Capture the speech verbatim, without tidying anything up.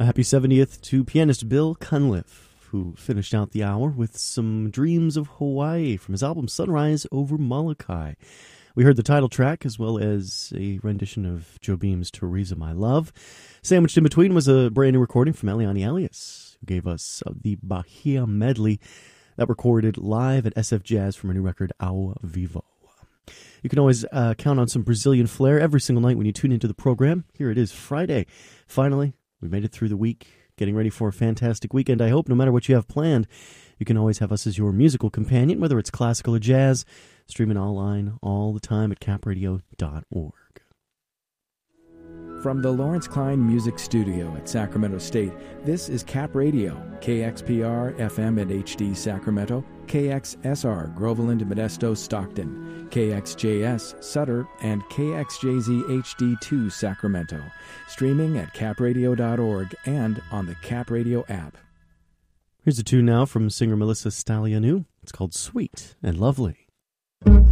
A happy seventieth to pianist Bill Cunliffe, who finished out the hour with some Dreams of Hawaii from his album Sunrise Over Molokai. We heard the title track as well as a rendition of Joe Beam's Teresa My Love. Sandwiched in between was a brand new recording from Eliane Elias, who gave us the Bahia medley that recorded live at S F Jazz from her new record Ao Vivo. You can always uh, count on some Brazilian flair every single night when you tune into the program. Here it is, Friday. Finally, we made it through the week, getting ready for a fantastic weekend. I hope no matter what you have planned, you can always have us as your musical companion, whether it's classical or jazz, streaming online all the time at cap radio dot org. From the Lawrence Klein Music Studio at Sacramento State, this is Cap Radio, K X P R F M and H D Sacramento, K X S R Groveland, Modesto, Stockton, K X J S Sutter, and K X J Z H D two Sacramento. Streaming at cap radio dot org and on the Cap Radio app. Here's a tune now from singer Melissa Stalianou. It's called Sweet and Lovely.